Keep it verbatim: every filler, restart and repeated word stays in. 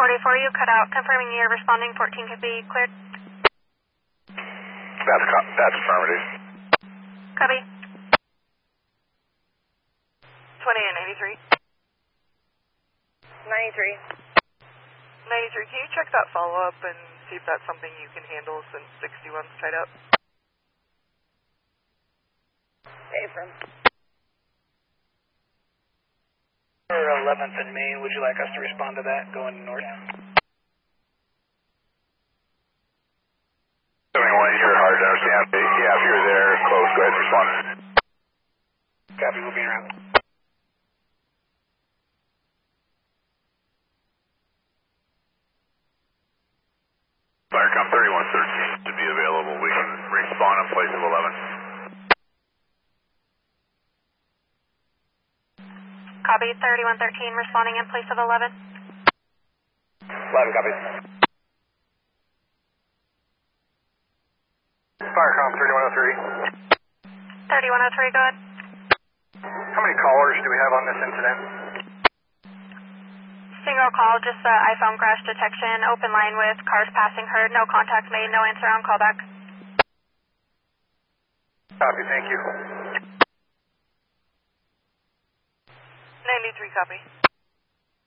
forty-four, you cut out. Confirming you're responding. fourteen can be cleared. That's, that's affirmative. Copy. twenty and ninety-three. ninety-three. ninety-three, can you check that follow-up and see if that's something you can handle since sixty-one's tied up? Affirm. For eleventh and Main, would you like us to respond to that going north? seventy-one, you're hard to understand. Yeah, if you're there, close, go ahead and respond. Copy, moving around. Firecom thirty-one thirteen to be available. We can respawn in place of eleven. Copy. thirty-one thirteen, responding in place of eleven. eleven copies. Firecom thirty-one oh three. thirty-one oh three, go ahead. How many callers do we have on this incident? Single call, just uh, iPhone crash detection, open line with cars passing heard, no contact made, no answer on callback. Copy, thank you. ninety-three, copy.